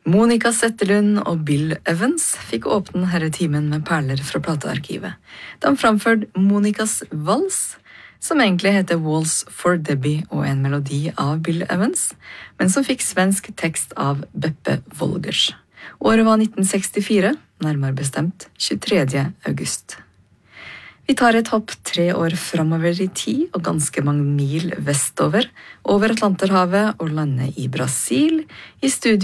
Monica Zetterlund og Bill Evans fikk åpne herre timen med perler fra platearkivet. De framførte Monicas vals, som egentlig heter Waltz for Debbie og en melodi av Bill Evans, men som fikk svensk tekst av Beppe Wolgers. Året var 1964, nærmere bestemt 23. august. Vi tar et hopp 3 år fremover i tid og ganske mange mil vestover, over Atlanterhavet og lander i Brasil, i studio